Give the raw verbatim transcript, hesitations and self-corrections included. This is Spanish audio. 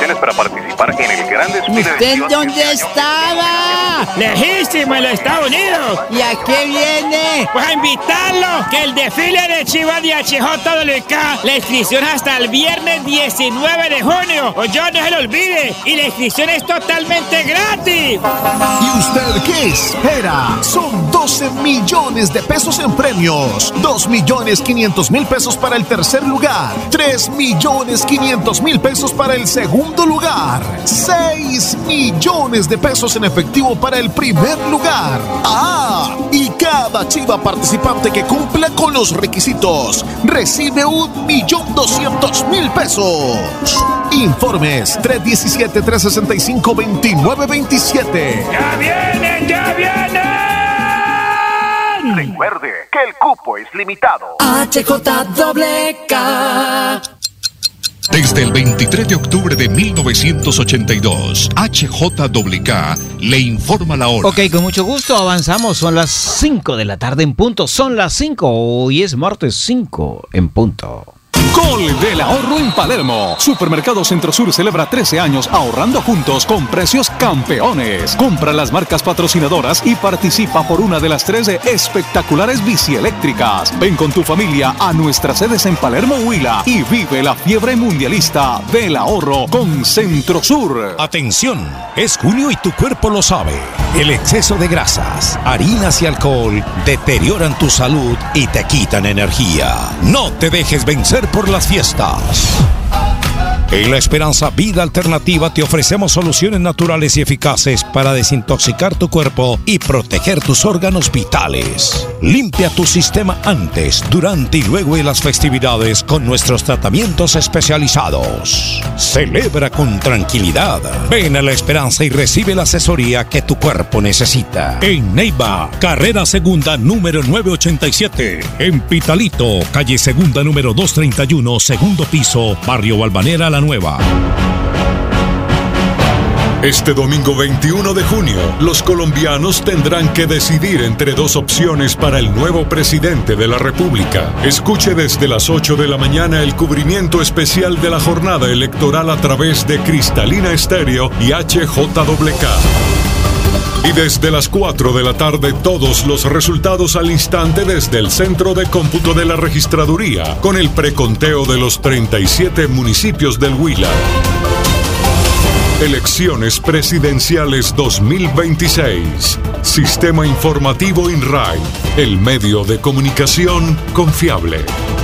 inscripciones para participar en el gran desfile de ¿Usted Chivas dónde este año. estaba? Lejísimo en los Estados Unidos. ¿Y a qué viene? Pues a invitarlo, que el desfile de Chivas de H J W K, la inscripción es hasta el viernes diecinueve de junio. O yo no se lo olvide. Y la inscripción es totalmente gratis. ¿Y usted qué espera? Son doce millones de pesos en premios. dos millones quinientos mil pesos para el tercer lugar. tres millones quinientos mil pesos para el segundo lugar. seis millones de pesos en efectivo para el primer lugar. ¡Ah! Y cada chiva participante que cumpla con los requisitos recibe un millón doscientos mil pesos. Informes tres uno siete, tres seis cinco, dos nueve dos siete. ¡Ya vienen, ya vienen! Recuerde que el cupo es limitado. H J W K. Desde el veintitrés de octubre de mil novecientos ochenta y dos, H J W K le informa la hora. Ok, con mucho gusto avanzamos. Son las cinco de la tarde en punto. Son las cinco. Hoy es martes cinco en punto. Gol del ahorro en Palermo. Supermercado Centro Sur celebra trece años ahorrando juntos con precios campeones. Compra las marcas patrocinadoras y participa por una de las tres espectaculares bicieléctricas. Ven con tu familia a nuestras sedes en Palermo, Huila y vive la fiebre mundialista del ahorro con Centro Sur. Atención, es junio y tu cuerpo lo sabe. El exceso de grasas, harinas y alcohol deterioran tu salud y te quitan energía. No te dejes vencer por las fiestas. En La Esperanza Vida Alternativa te ofrecemos soluciones naturales y eficaces para desintoxicar tu cuerpo y proteger tus órganos vitales. Limpia tu sistema antes, durante y luego de las festividades con nuestros tratamientos especializados. Celebra con tranquilidad. Ven a La Esperanza y recibe la asesoría que tu cuerpo necesita. En Neiva, carrera segunda número novecientos ochenta y siete. En Pitalito, calle segunda número doscientos treinta y uno, segundo piso, barrio Balvanera La Nueva. Este domingo veintiuno de junio, los colombianos tendrán que decidir entre dos opciones para el nuevo presidente de la República. Escuche desde las ocho de la mañana el cubrimiento especial de la jornada electoral a través de Cristalina Estéreo y H J W K. Y desde las cuatro de la tarde todos los resultados al instante desde el Centro de Cómputo de la Registraduría, con el preconteo de los treinta y siete municipios del Huila. Elecciones Presidenciales dos mil veintiséis. Sistema Informativo INRAI, el medio de comunicación confiable.